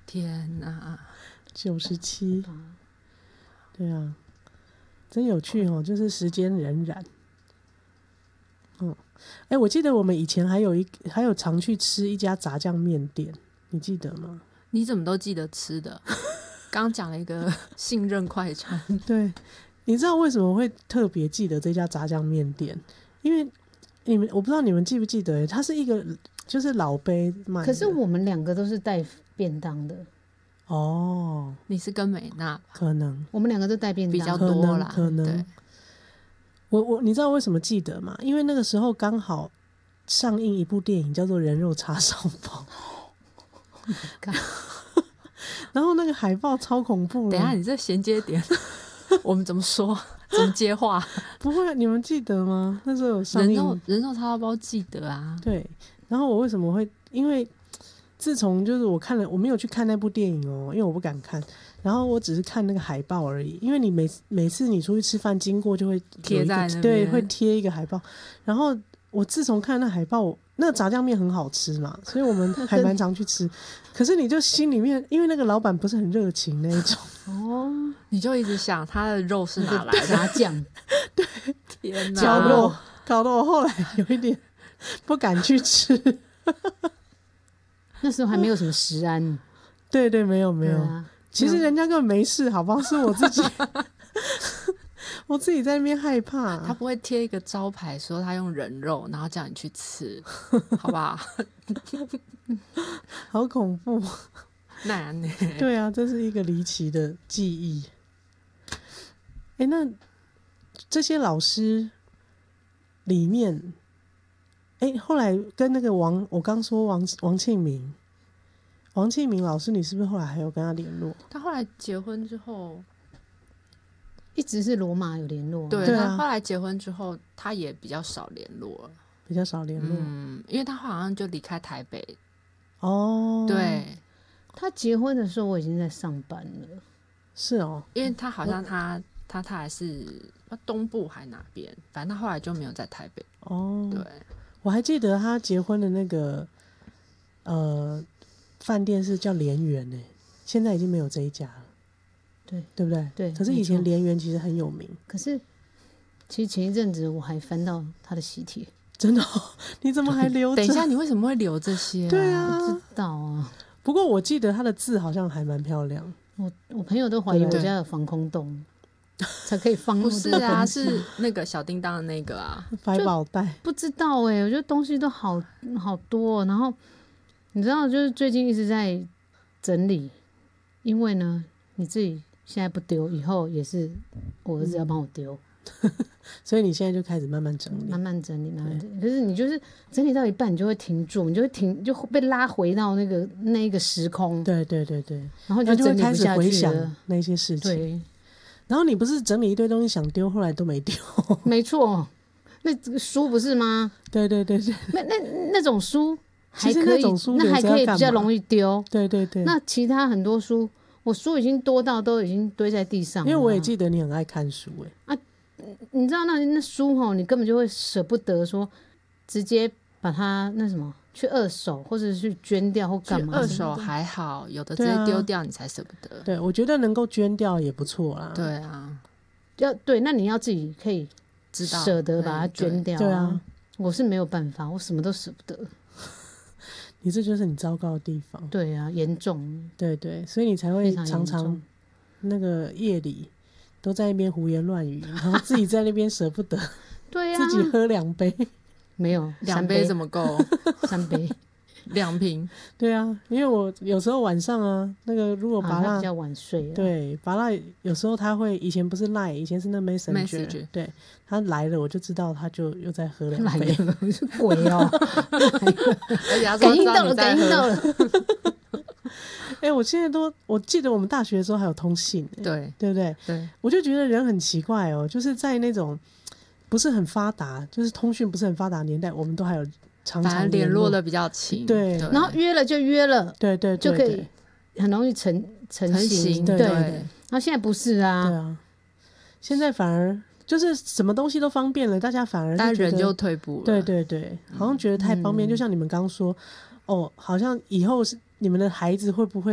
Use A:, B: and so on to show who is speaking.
A: 天哪
B: ，97，对啊，真有趣哦，就是时间荏苒。我记得我们以前还有常去吃一家炸酱面店，你记得吗？
A: 你怎么都记得吃的？刚讲了一个信任快餐，
B: 对，你知道为什么会特别记得这家炸酱面店？因为我不知道你们记不记得，它是一个就是老杯卖的。
C: 可是我们两个都是带便当的
B: 哦，
A: 你是跟美娜
B: 可能
C: 我们两个都带便当
A: 比较多啦，
B: 可能
A: 对。
B: 你知道为什么记得吗？因为那个时候刚好上映一部电影叫做《人肉叉烧包》然后那个海报超恐怖的。
A: 等一下，你这衔接点我们怎么说？怎么接话？
B: 不会，你们记得吗？那时候有上映
A: 人肉叉烧包，记得啊。
B: 对，然后我为什么会？因为自从就是我没有去看那部电影哦，因为我不敢看，然后我只是看那个海报而已。因为你每次你出去吃饭经过就会
A: 贴在那边，
B: 对，会贴一个海报。然后我自从看那海报，那个炸酱面很好吃嘛，所以我们还蛮常去吃。可是你就心里面，因为那个老板不是很热情那一种
C: 哦，
A: 你就一直想他的肉是哪来的？
C: 炸酱，
A: 对，天哪，
B: 搞得我后来有一点不敢去吃。
C: 那时候还没有什么食安，
B: 对对，没有没有，
C: 啊，
B: 其实人家根本没事，好不好？是我自己，我自己在那边害怕。
A: 他不会贴一个招牌说他用人肉，然后叫你去吃，好不好？
B: 好恐怖。
A: 那呢？
B: 对啊，这是一个离奇的记忆。那这些老师里面，后来跟那个我刚说王庆明老师，你是不是后来还有跟他联络？
A: 他后来结婚之后，
C: 一直是罗马有联络，
A: 对，
B: 对啊
A: 他后来结婚之后，他也比较少联络了，
B: 比较少联络。
A: 因为他好像就离开台北。
B: 哦，
A: 对，
C: 他结婚的时候我已经在上班了，
B: 是哦，
A: 因为他好像他还是东部还哪边，反正他后来就没有在台北。
B: 哦，
A: 对，
B: 我还记得他结婚的那个饭店是叫莲园呢，现在已经没有这一家了，对不对？
C: 对。
B: 可是以前莲园其实很有名。
C: 可是其实前一阵子我还翻到他的喜帖，
B: 真的你怎么还留着？
A: 等一下，你为什么会留这些？
B: 对啊，
C: 不知道啊。
B: 不过我记得他的字好像还蛮漂亮。
C: 我朋友都怀疑我家有防空洞，才可以放那
A: 不
C: 么多
A: 是啊，
C: 东西
A: 是那个小叮当的那个啊，
B: 百宝袋。
C: 不知道我觉得东西都好多然后你知道，就是最近一直在整理，因为呢，你自己现在不丢，以后也是我儿子要帮我丢，
B: 所以你现在就开始慢慢整理，
C: 慢慢整理。可是你就是整理到一半，你就会停住，你就会就被拉回到那个时空。
B: 对，
C: 然后
B: 就会
C: 整理不
B: 开始回
C: 下去了
B: 想那些事情。
C: 对，
B: 然后你不是整理一堆东西想丢，后来都没丢。
C: 没错，那这个书不是吗？
B: 对，
C: 那种书还
B: 其实
C: 可以，
B: 那种书
C: 那还可以
B: 留着要干嘛
C: 比较容易丢。
B: 对，
C: 那其他很多书，我书已经多到都已经堆在地上了。
B: 因为我也记得你很爱看书
C: 你知道那书吼，你根本就会舍不得说直接把它那什么去二手，或者是去捐掉或干嘛。
A: 二手还好，有的直接丢掉你才舍不得。
B: 对，我觉得能够捐掉也不错啦。
A: 对啊，
C: 对，那你要自己可以
A: 知道
C: 舍得把它捐掉。
B: 对啊，
C: 我是没有办法，我什么都舍不得。
B: 你这就是你糟糕的地方。
C: 对啊，严重。
B: 对，所以你才会
C: 非常
B: 常常
C: 严重
B: 那个夜里都在那边胡言乱语，然后自己在那边舍不得，
C: 对啊，
B: 自己喝2杯。
C: 没有
A: 2杯怎么够
C: ？3杯
A: ？2瓶。
B: 对啊，因为我有时候晚上啊，那个如果拔蜡
C: 他比较晚睡。
B: 对，拔蜡有时候他会，以前不是 Line， 以前是那 Messenger， 对，他来了我就知道他就又在喝2杯。
C: 来了是鬼哦！
A: 而且他
C: 感应到了，感应到了。
B: 我现在我记得我们大学的时候还有通信，
A: 对
B: 不对？
A: 对，
B: 我就觉得人很奇怪哦，就是在那种不是很发达，就是通讯不是很发达的年代，我们都还有常常
A: 联络的比较勤。
B: 对，
C: 然后约了就约了，
B: 对，
C: 就可以很容易成型。
B: 对，
C: 然后现在不是啊，
B: 对啊，现在反而就是什么东西都方便了，大家反而
A: 但人就退步了。
B: 对，好像觉得太方便，就像你们刚说，好像以后是你们的孩子会不会